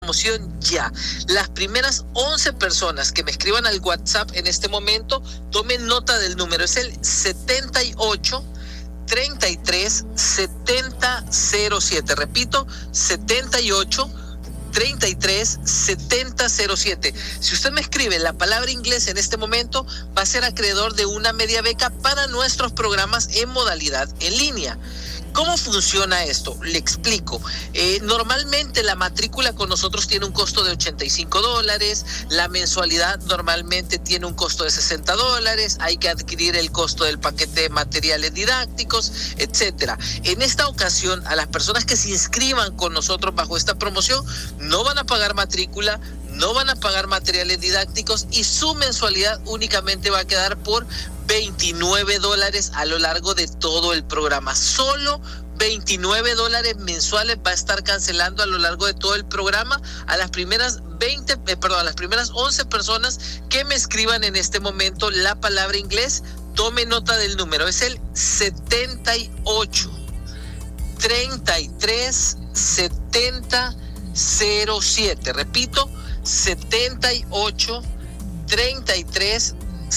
promoción ya. Las primeras 11 personas que me escriban al WhatsApp en este momento, tomen nota del número. Es el 78 33 70 07. Repito, 78 33 70 07. Si usted me escribe la palabra inglés en este momento, va a ser acreedor de una media beca para nuestros programas en modalidad en línea. ¿Cómo funciona esto? Le explico. Normalmente la matrícula con nosotros tiene un costo de $85, la mensualidad normalmente tiene un costo de $60, hay que adquirir el costo del paquete de materiales didácticos, etcétera. En esta ocasión, a las personas que se inscriban con nosotros bajo esta promoción, no van a pagar matrícula, no van a pagar materiales didácticos y su mensualidad únicamente va a quedar por $29 a lo largo de todo el programa. Solo $29 mensuales va a estar cancelando a lo largo de todo el programa a las primeras 11 personas que me escriban en este momento la palabra inglés. Tome nota del número, es el 78 33 70 07. Repito, 78 33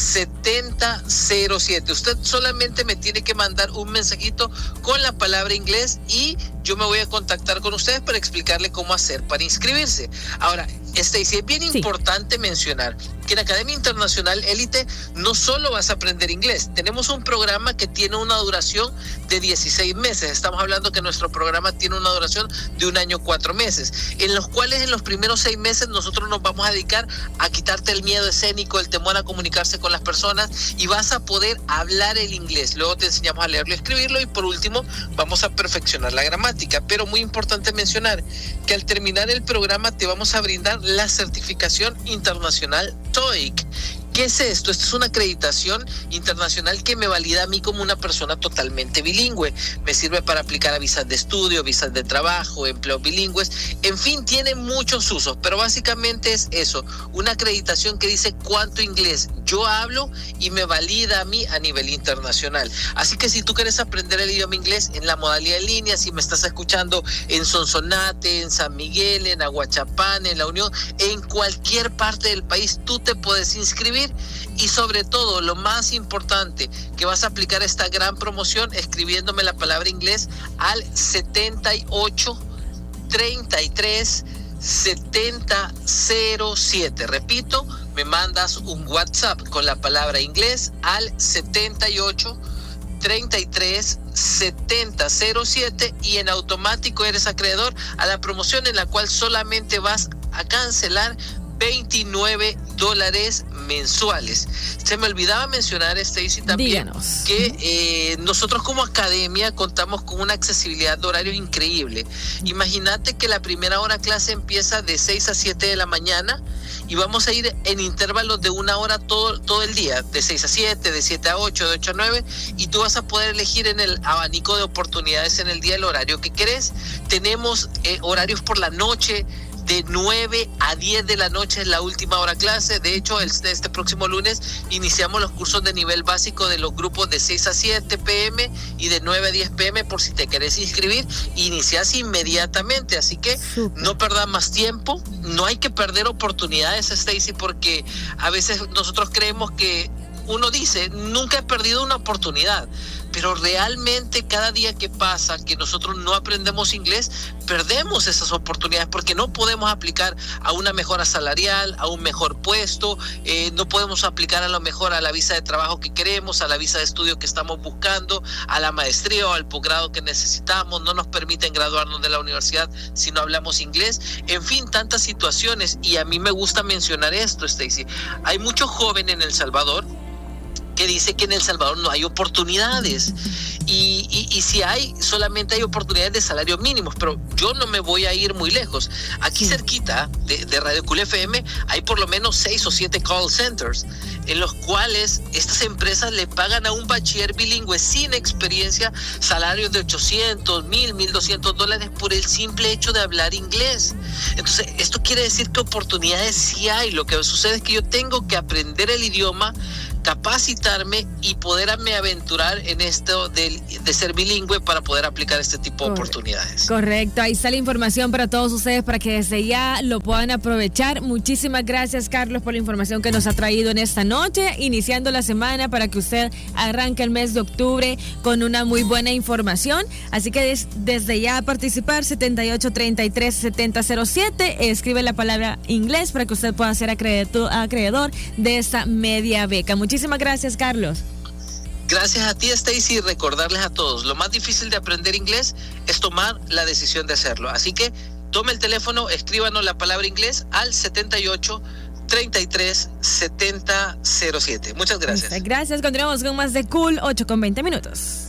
70 07. Usted solamente me tiene que mandar un mensajito con la palabra inglés y yo me voy a contactar con ustedes para explicarle cómo hacer para inscribirse. Ahora, Stacy, es bien importante mencionar que en Academia Internacional Élite no solo vas a aprender inglés. Tenemos un programa que tiene una duración de 16 meses. Estamos hablando que nuestro programa tiene una duración de 1 año 4 meses, en los cuales en los primeros 6 meses nosotros nos vamos a dedicar a quitarte el miedo escénico, el temor a comunicarse con las personas y vas a poder hablar el inglés. Luego te enseñamos a leerlo y escribirlo y por último vamos a perfeccionar la gramática. Pero muy importante mencionar que al terminar el programa te vamos a brindar la certificación internacional TOEIC. ¿Qué es esto? Esto es una acreditación internacional que me valida a mí como una persona totalmente bilingüe. Me sirve para aplicar a visas de estudio, visas de trabajo, empleos bilingües. En fin, tiene muchos usos, pero básicamente es eso, una acreditación que dice cuánto inglés yo hablo y me valida a mí a nivel internacional. Así que si tú quieres aprender el idioma inglés en la modalidad en línea, si me estás escuchando en Sonsonate, en San Miguel, en Aguachapán, en La Unión, en cualquier parte del país, tú te puedes inscribir. Y sobre todo, lo más importante, que vas a aplicar esta gran promoción escribiéndome la palabra inglés al 78 33 70 07. Repito, me mandas un WhatsApp con la palabra inglés al 78 33 70 07 y en automático eres acreedor a la promoción en la cual solamente vas a cancelar $29 mensuales. Se me olvidaba mencionar, Stacy, también que nosotros como academia contamos con una accesibilidad de horario increíble. Imagínate que la primera hora clase empieza de 6 a 7 de la mañana y vamos a ir en intervalos de 1 hora todo el día, de 6 a 7, de 7 a 8, de 8 a 9, y tú vas a poder elegir en el abanico de oportunidades en el día el horario que querés. Tenemos horarios por la noche, de 9 a 10 de la noche es la última hora clase. De hecho, este próximo lunes iniciamos los cursos de nivel básico de los grupos de 6 a 7 p.m. y de 9 a 10 p.m. Por si te querés inscribir, inicias inmediatamente. Así que no perdas más tiempo. No hay que perder oportunidades, Stacy, porque a veces nosotros creemos que uno dice, nunca he perdido una oportunidad, pero realmente cada día que pasa que nosotros no aprendemos inglés, perdemos esas oportunidades porque no podemos aplicar a una mejora salarial, a un mejor puesto, no podemos aplicar a lo mejor a la visa de trabajo que queremos, a la visa de estudio que estamos buscando, a la maestría o al posgrado que necesitamos, no nos permiten graduarnos de la universidad si no hablamos inglés. En fin, tantas situaciones, y a mí me gusta mencionar esto, Stacy. Hay muchos jóvenes en El Salvador que dice que en El Salvador no hay oportunidades y si hay, solamente hay oportunidades de salario mínimos, pero yo no me voy a ir muy lejos. Aquí cerquita de Radio Cool FM hay por lo menos 6 o 7 call centers en los cuales estas empresas le pagan a un bachiller bilingüe sin experiencia salarios de $800, $1,000, $1,200 por el simple hecho de hablar inglés. Entonces, esto quiere decir que oportunidades sí hay. Lo que sucede es que yo tengo que aprender el idioma, capacitarme y poderme aventurar en esto de ser bilingüe para poder aplicar este tipo de oportunidades. Correcto, ahí está la información para todos ustedes para que desde ya lo puedan aprovechar. Muchísimas gracias, Carlos, por la información que nos ha traído en esta noche, iniciando la semana para que usted arranque el mes de octubre con una muy buena información. Así que desde ya a participar, 7833-7007, escribe la palabra inglés para que usted pueda ser acreedor de esta media beca. Muchísimas gracias, Carlos. Gracias a ti, Stacy, y recordarles a todos, lo más difícil de aprender inglés es tomar la decisión de hacerlo. Así que tome el teléfono, escríbanos la palabra inglés al 7833-7007. Muchas gracias. Gracias, continuamos con más de Cool, 8:20.